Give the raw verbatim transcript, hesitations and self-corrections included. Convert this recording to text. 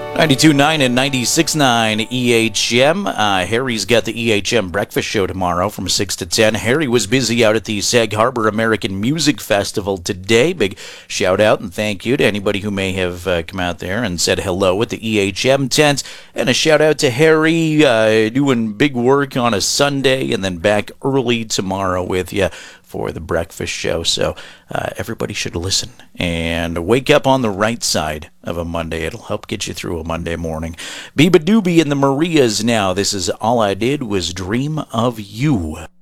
ninety-two point nine and ninety-six point nine E H M. Uh, Harry's got the E H M Breakfast Show tomorrow from six to ten. Harry was busy out at the Sag Harbor American Music Festival today. Big shout out and thank you to anybody who may have uh, come out there and said hello at the E H M tent. And a shout out to Harry uh, doing big work on a Sunday and then back early tomorrow with you for the breakfast show. So uh, everybody should listen and wake up on the right side of a Monday. It'll help get you through a Monday morning. Biba Doobie and the Marias now. This is All I Did Was Dream of You.